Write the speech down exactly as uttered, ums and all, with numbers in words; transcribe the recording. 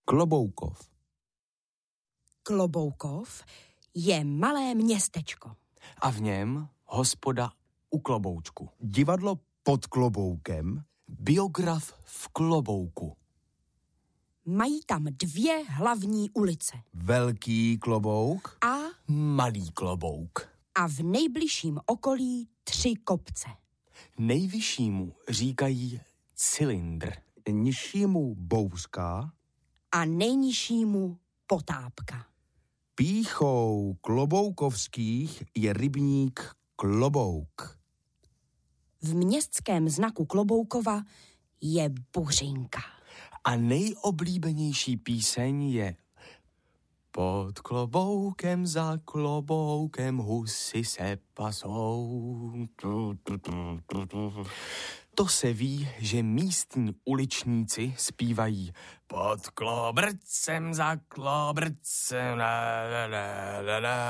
Kloboukov. Kloboukov je malé městečko. A v něm hospoda u kloboučku. Divadlo pod kloboukem. Biograf v klobouku. Mají tam dvě hlavní ulice. Velký klobouk. A, Malý klobouk. a v nejbližším okolí tři kopce. Nejvyššímu říkají cylindr. Nižšímu bouřka. A nejnižšímu Potápka. Pýchou kloboukovských je rybník Klobouk. V městském znaku Kloboukova je buřinka. A nejoblíbenější píseň je Pod kloboukem za kloboukem husy se pasou. To se ví, že místní uličníci zpívají Pod klobrcem za klobrcem la la la la la.